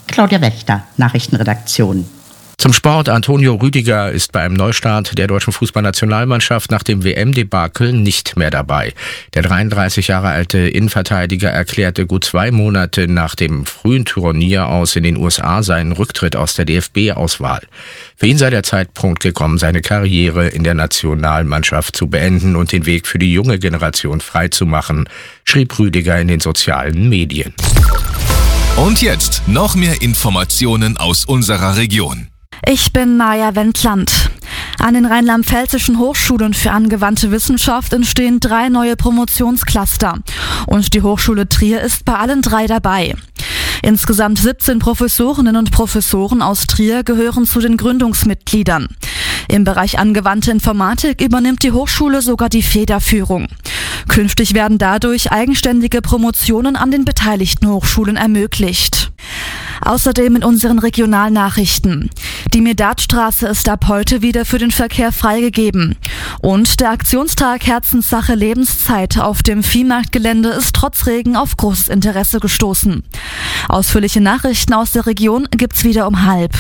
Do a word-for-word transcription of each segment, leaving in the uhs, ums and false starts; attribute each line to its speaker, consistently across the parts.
Speaker 1: Claudia Wächter, Nachrichtenredaktion.
Speaker 2: Zum Sport. Antonio Rüdiger ist bei einem Neustart der deutschen Fußballnationalmannschaft nach dem W M-Debakel nicht mehr dabei. Der dreiunddreißig Jahre alte Innenverteidiger erklärte gut zwei Monate nach dem frühen Turnier aus in den U S A seinen Rücktritt aus der D F B-Auswahl. Für ihn sei der Zeitpunkt gekommen, seine Karriere in der Nationalmannschaft zu beenden und den Weg für die junge Generation freizumachen, schrieb Rüdiger in den sozialen Medien.
Speaker 3: Und jetzt noch mehr Informationen aus unserer Region.
Speaker 4: Ich bin Maja Wendland. An den rheinland-pfälzischen Hochschulen für angewandte Wissenschaft entstehen drei neue Promotionscluster. Und die Hochschule Trier ist bei allen drei dabei. Insgesamt siebzehn Professorinnen und Professoren aus Trier gehören zu den Gründungsmitgliedern. Im Bereich angewandte Informatik übernimmt die Hochschule sogar die Federführung. Künftig werden dadurch eigenständige Promotionen an den beteiligten Hochschulen ermöglicht. Außerdem in unseren Regionalnachrichten. Die Medatstraße ist ab heute wieder für den Verkehr freigegeben. Und der Aktionstag Herzenssache Lebenszeit auf dem Viehmarktgelände ist trotz Regen auf großes Interesse gestoßen. Ausführliche Nachrichten aus der Region gibt's wieder um halb.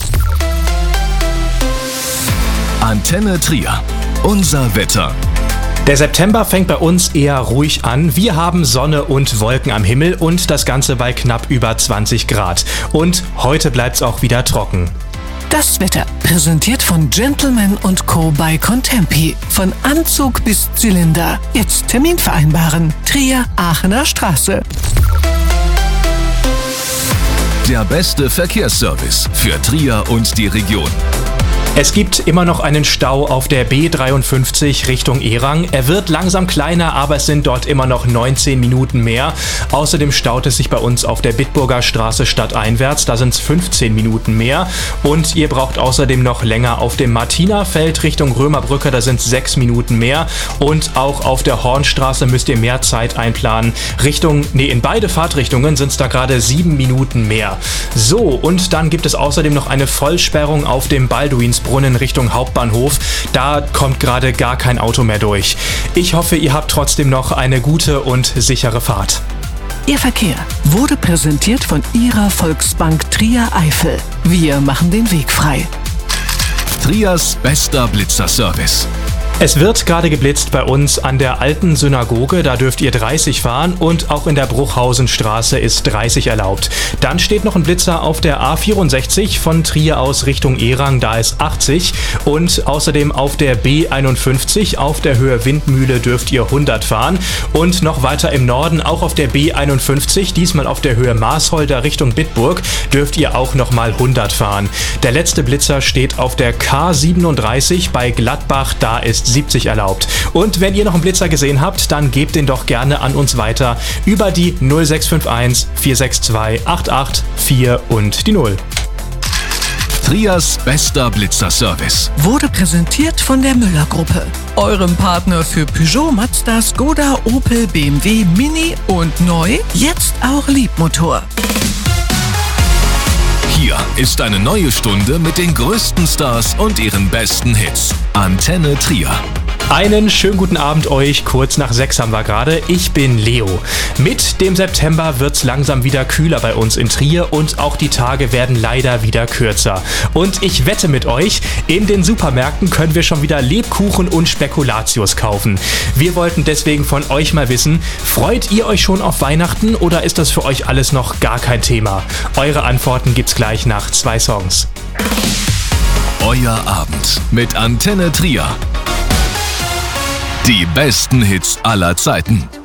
Speaker 3: Antenne Trier. Unser Wetter.
Speaker 5: Der September fängt bei uns eher ruhig an. Wir haben Sonne und Wolken am Himmel und das Ganze bei knapp über zwanzig Grad. Und heute bleibt's auch wieder trocken.
Speaker 6: Das Wetter präsentiert von Gentleman und Co. bei Contempi. Von Anzug bis Zylinder. Jetzt Termin vereinbaren. Trier, Aachener Straße.
Speaker 3: Der beste Verkehrsservice für Trier und die Region.
Speaker 5: Es gibt immer noch einen Stau auf der B dreiundfünfzig Richtung Erang. Er wird langsam kleiner, aber es sind dort immer noch neunzehn Minuten mehr. Außerdem staut es sich bei uns auf der Bitburger Straße stadteinwärts. Da sind es fünfzehn Minuten mehr. Und ihr braucht außerdem noch länger auf dem Martinafeld Richtung Römerbrücke. Da sind es sechs Minuten mehr. Und auch auf der Hornstraße müsst ihr mehr Zeit einplanen. Richtung, nee, in beide Fahrtrichtungen sind es da gerade sieben Minuten mehr. So, und dann gibt es außerdem noch eine Vollsperrung auf dem Balduinsbrunnen Richtung Hauptbahnhof. Da kommt gerade gar kein Auto mehr durch. Ich hoffe, ihr habt trotzdem noch eine gute und sichere Fahrt.
Speaker 6: Ihr Verkehr wurde präsentiert von Ihrer Volksbank Trier Eifel. Wir machen den Weg frei.
Speaker 3: Triers bester Blitzerservice.
Speaker 5: Es wird gerade geblitzt bei uns an der alten Synagoge, da dürft ihr dreißig fahren und auch in der Bruchhausenstraße ist dreißig erlaubt. Dann steht noch ein Blitzer auf der A vierundsechzig von Trier aus Richtung Erang, da ist achtzig und außerdem auf der B einundfünfzig auf der Höhe Windmühle dürft ihr hundert fahren und noch weiter im Norden auch auf der B einundfünfzig, diesmal auf der Höhe Maasholder Richtung Bitburg, dürft ihr auch nochmal hundert fahren. Der letzte Blitzer steht auf der K siebenunddreißig bei Gladbach, da ist siebzig erlaubt. Und wenn ihr noch einen Blitzer gesehen habt, dann gebt den doch gerne an uns weiter über die null sechs fünf eins vier sechs zwei acht acht vier und die null.
Speaker 3: Triers bester Blitzerservice
Speaker 6: wurde präsentiert von der Müller-Gruppe, eurem Partner für Peugeot, Mazda, Skoda, Opel, B M W, Mini und neu, jetzt auch Liebmotor.
Speaker 3: Hier ist eine neue Stunde mit den größten Stars und ihren besten Hits. Antenne Trier.
Speaker 5: Einen schönen guten Abend euch, kurz nach sechs haben wir gerade. Ich bin Leo. Mit dem September wird's langsam wieder kühler bei uns in Trier und auch die Tage werden leider wieder kürzer. Und ich wette mit euch, in den Supermärkten können wir schon wieder Lebkuchen und Spekulatius kaufen. Wir wollten deswegen von euch mal wissen, freut ihr euch schon auf Weihnachten oder ist das für euch alles noch gar kein Thema? Eure Antworten gibt's gleich nach zwei Songs.
Speaker 3: Euer Abend mit Antenne Trier. Die besten Hits aller Zeiten.